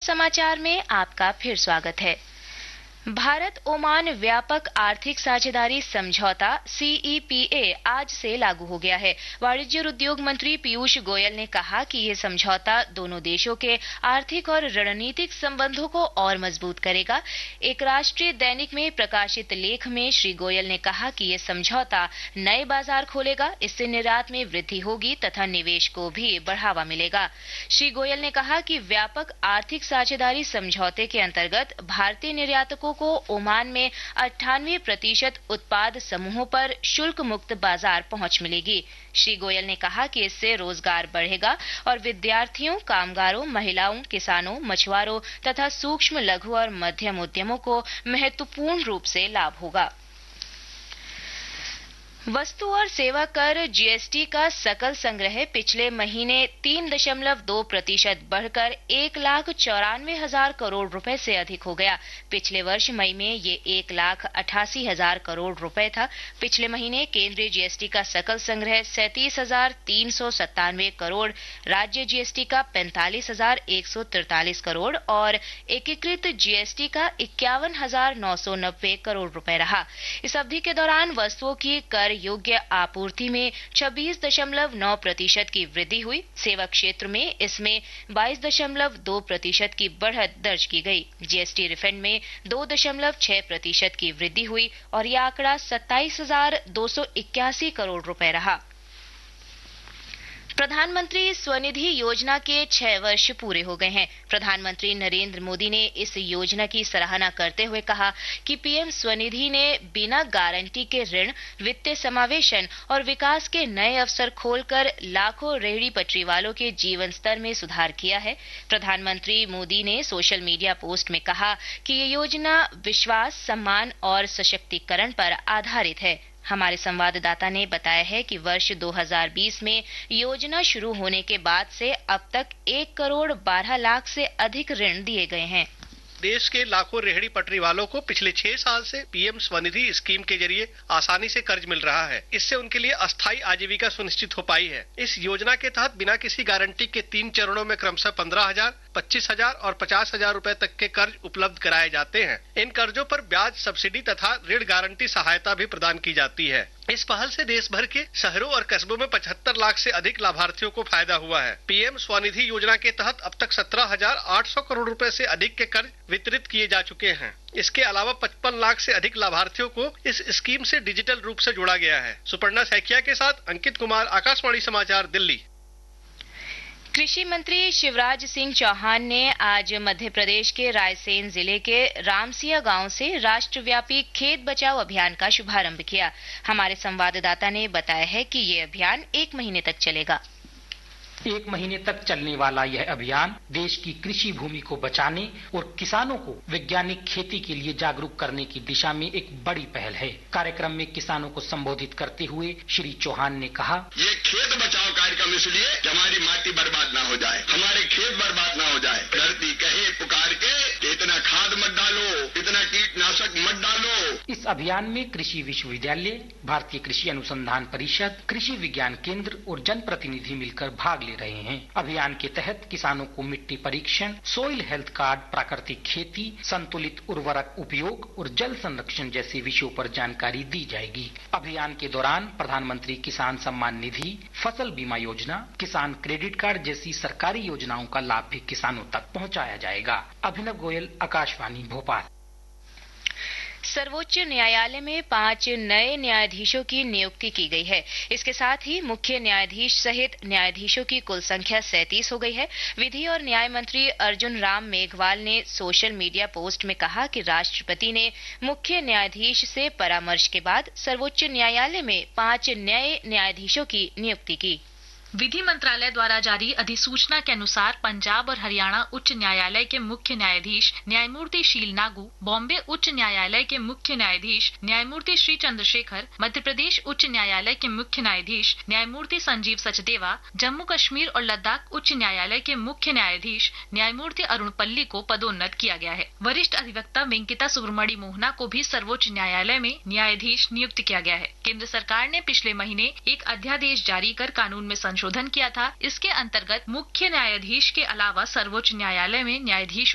समाचार में आपका फिर स्वागत है। भारत ओमान व्यापक आर्थिक साझेदारी समझौता CEPA आज से लागू हो गया है। वाणिज्य और उद्योग मंत्री पीयूष गोयल ने कहा कि ये समझौता दोनों देशों के आर्थिक और रणनीतिक संबंधों को और मजबूत करेगा। एक राष्ट्रीय दैनिक में प्रकाशित लेख में श्री गोयल ने कहा कि ये समझौता नए बाजार खोलेगा, इससे निर्यात में वृद्धि होगी तथा निवेश को भी बढ़ावा मिलेगा। श्री गोयल ने कहा कि व्यापक आर्थिक साझेदारी समझौते के अंतर्गत भारतीय निर्यातकों को ओमान में 98% उत्पाद समूहों पर शुल्क मुक्त बाजार पहुंच मिलेगी। श्री गोयल ने कहा कि इससे रोजगार बढ़ेगा और विद्यार्थियों, कामगारों, महिलाओं, किसानों, मछुआरों तथा सूक्ष्म, लघु और मध्यम उद्यमों को महत्वपूर्ण रूप से लाभ होगा। वस्तु और सेवा कर GST का सकल संग्रह पिछले महीने 3.2% बढ़कर 1,94,000 करोड़ रुपए से अधिक हो गया। पिछले वर्ष मई में ये 1,88,000 करोड़ रुपए था। पिछले महीने केंद्रीय GST का सकल संग्रह 37,397 करोड़, राज्य GST का 45,143 करोड़ और एकीकृत GST का 51,990 करोड़ रुपए रहा। इस अवधि के दौरान वस्तुओं की कर योग्य आपूर्ति में 26.9% की वृद्धि हुई। सेवा क्षेत्र में इसमें 22.2% की बढ़त दर्ज की गई। GST रिफंड में 2.6% की वृद्धि हुई और यह आंकड़ा 27,281 करोड़ रुपए रहा। प्रधानमंत्री स्वनिधि योजना के 6 वर्ष पूरे हो गए हैं। प्रधानमंत्री नरेंद्र मोदी ने इस योजना की सराहना करते हुए कहा कि PM स्वनिधि ने बिना गारंटी के ऋण, वित्तीय समावेशन और विकास के नए अवसर खोलकर लाखों रेहड़ी पटरी वालों के जीवन स्तर में सुधार किया है। प्रधानमंत्री मोदी ने सोशल मीडिया पोस्ट में कहा कि ये योजना विश्वास, सम्मान और सशक्तिकरण पर आधारित है। हमारे संवाददाता ने बताया है कि वर्ष 2020 में योजना शुरू होने के बाद से अब तक 1 करोड़ 12 लाख से अधिक ऋण दिए गए हैं। देश के लाखों रेहड़ी पटरी वालों को पिछले 6 साल से PM स्वनिधि स्कीम के जरिए आसानी से कर्ज मिल रहा है। इससे उनके लिए अस्थायी आजीविका सुनिश्चित हो पाई है। इस योजना के तहत बिना किसी गारंटी के 3 चरणों में क्रमशः 15,000, 25,000 और 50,000 रुपए तक के कर्ज उपलब्ध कराए जाते हैं। इन कर्जों पर ब्याज सब्सिडी तथा ऋण गारंटी सहायता भी प्रदान की जाती है। इस पहल से देश भर के शहरों और कस्बों में 75 लाख से अधिक लाभार्थियों को फायदा हुआ है। PM स्वनिधि योजना के तहत अब तक 17,800 करोड़ रुपए से अधिक के कर्ज वितरित किए जा चुके हैं। इसके अलावा 55 लाख से अधिक लाभार्थियों को इस स्कीम से डिजिटल रूप से जोड़ा गया है। सुपर्णा सैकिया के साथ अंकित कुमार, आकाशवाणी समाचार, दिल्ली। कृषि मंत्री शिवराज सिंह चौहान ने आज मध्य प्रदेश के रायसेन जिले के रामसिया गांव से राष्ट्रव्यापी खेत बचाओ अभियान का शुभारंभ किया। हमारे संवाददाता ने बताया है कि ये अभियान 1 महीने तक चलेगा। 1 महीने तक चलने वाला यह अभियान देश की कृषि भूमि को बचाने और किसानों को वैज्ञानिक खेती के लिए जागरूक करने की दिशा में एक बड़ी पहल है। कार्यक्रम में किसानों को संबोधित करते हुए श्री चौहान ने कहा, ये खेत बचाओ कार्यक्रम इसलिए कि हमारी माटी बर्बाद ना हो जाए, हमारे खेत बर्बाद ना हो जाए। धरती कहे पुकार के इतना खाद मत डालो, इतना कीटनाशक मत डालो। इस अभियान में कृषि विश्वविद्यालय, भारतीय कृषि अनुसंधान परिषद, कृषि विज्ञान केंद्र और जनप्रतिनिधि मिलकर भाग ले रहे हैं। अभियान के तहत किसानों को मिट्टी परीक्षण, सोइल हेल्थ कार्ड, प्राकृतिक खेती, संतुलित उर्वरक उपयोग और जल संरक्षण जैसे विषयों पर जानकारी दी जाएगी। अभियान के दौरान प्रधानमंत्री किसान सम्मान निधि, फसल बीमा योजना, किसान क्रेडिट कार्ड जैसी सरकारी योजनाओं का लाभ भी किसानों तक पहुंचाया जाएगा। अभिनव गोयल, आकाशवाणी, भोपाल। सर्वोच्च न्यायालय में 5 नए न्यायाधीशों की नियुक्ति की गई है। इसके साथ ही मुख्य न्यायाधीश सहित न्यायाधीशों की कुल संख्या 37 हो गई है। विधि और न्याय मंत्री अर्जुन राम मेघवाल ने सोशल मीडिया पोस्ट में कहा कि राष्ट्रपति ने मुख्य न्यायाधीश से परामर्श के बाद सर्वोच्च न्यायालय में 5 नए न्यायाधीशों की नियुक्ति की। विधि मंत्रालय द्वारा जारी अधिसूचना के अनुसार पंजाब और हरियाणा उच्च न्यायालय के मुख्य न्यायाधीश न्यायमूर्ति शील नागू, बॉम्बे उच्च न्यायालय के मुख्य न्यायाधीश न्यायमूर्ति श्री चंद्रशेखर, मध्य प्रदेश उच्च न्यायालय के मुख्य न्यायाधीश न्यायमूर्ति संजीव सचदेवा, जम्मू कश्मीर और लद्दाख उच्च न्यायालय के मुख्य न्यायाधीश न्यायमूर्ति अरुण पल्ली को पदोन्नत किया गया है। वरिष्ठ अधिवक्ता वेंकिता सुब्रमणी मोहना को भी सर्वोच्च न्यायालय में न्यायाधीश नियुक्त किया गया है। केंद्र सरकार ने पिछले महीने एक अध्यादेश जारी कर कानून में संशोधन किया था। इसके अंतर्गत मुख्य न्यायाधीश के अलावा सर्वोच्च न्यायालय में न्यायाधीशों